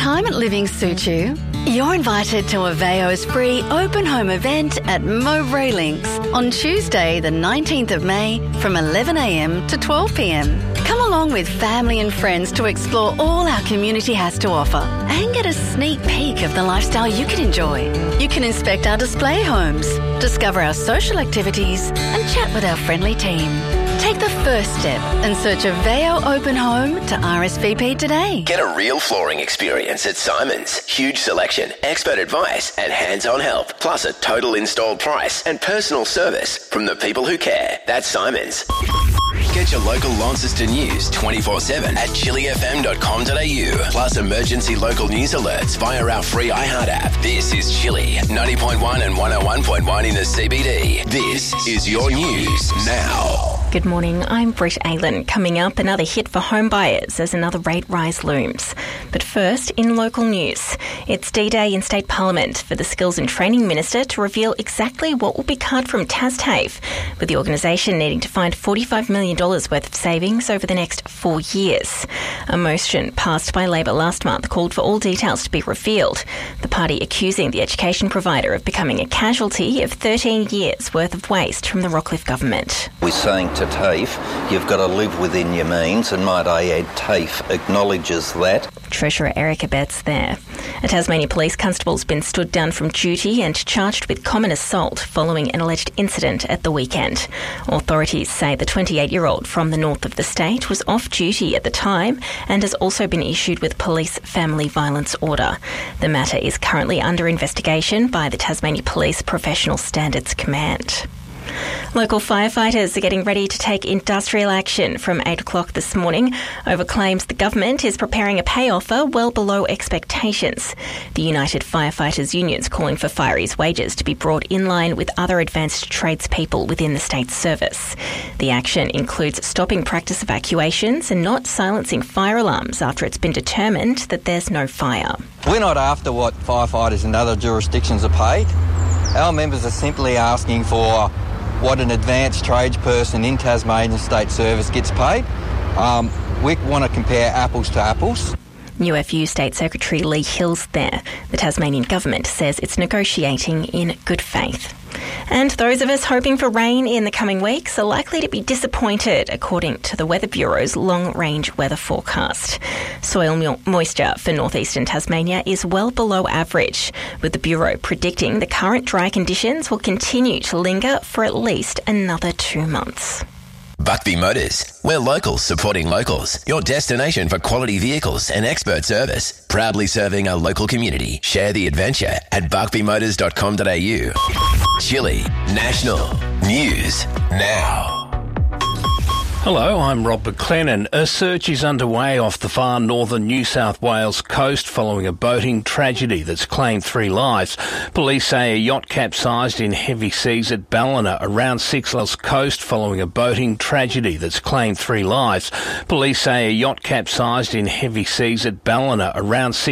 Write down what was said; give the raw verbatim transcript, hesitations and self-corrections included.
retirement living suit you? You're invited to Aveo's free open home event at Mowbray Links on Tuesday the nineteenth of May from eleven a m to twelve p m. Come along with family and friends to explore all our community has to offer and get a sneak peek of the lifestyle you can enjoy. You can inspect our display homes, discover our social activities and chat with our friendly team. Take the first step and search Aveo Open Home to R S V P today. Get a real flooring experience at Simon's. Huge selection, expert advice and hands-on help. Plus a total installed price and personal service from the people who care. That's Simon's. Get your local Launceston news twenty-four seven at chili f m dot com dot a u. Plus emergency local news alerts via our free iHeart app. This is Chili, ninety point one and one oh one point one in the C B D. This is your news now. Good morning, I'm Britt Aylen. Coming up, another hit for home buyers as another rate rise looms. But first, in local news, it's D-Day in State Parliament for the Skills and Training Minister to reveal exactly what will be cut from TASTAFE, with the organisation needing to find forty-five million dollars worth of savings over the next four years. A motion passed by Labor last month called for all details to be revealed, the party accusing the education provider of becoming a casualty of thirteen years worth of waste from the Rockcliffe government. We're saying to TAFE, you've got to live within your means, and might I add, TAFE acknowledges that. Treasurer Erica Betts there. A Tasmania police constable's been stood down from duty and charged with common assault following an alleged incident at the weekend. Authorities say the twenty-eight-year-old from the north of the state was off duty at the time and has also been issued with police family violence order. The matter is currently under investigation by the Tasmania Police Professional Standards Command. Local firefighters are getting ready to take industrial action from eight o'clock this morning over claims the government is preparing a pay offer well below expectations. The United Firefighters Union's calling for fireys' wages to be brought in line with other advanced tradespeople within the state's service. The action includes stopping practice evacuations and not silencing fire alarms after it's been determined that there's no fire. We're not after what firefighters in other jurisdictions are paid. Our members are simply asking for what an advanced tradesperson in Tasmanian State Service gets paid. Um, we want to compare apples to apples. U F U State Secretary Lee Hills there. The Tasmanian government says it's negotiating in good faith. And those of us hoping for rain in the coming weeks are likely to be disappointed, according to the Weather Bureau's long-range weather forecast. Soil mo- moisture for northeastern Tasmania is well below average, with the Bureau predicting the current dry conditions will continue to linger for at least another two months. Buckby Motors. We're locals supporting locals. Your destination for quality vehicles and expert service. Proudly serving our local community. Share the adventure at buckby motors dot com dot a u. Chili National News Now. Hello, I'm Rob McLennan. A search is underway off the far northern New South Wales coast following a boating tragedy that's claimed three lives. Police say a yacht capsized in heavy seas at Ballina around Six Wells coast following a boating tragedy that's claimed three lives. Police say a yacht capsized in heavy seas at Ballina around Six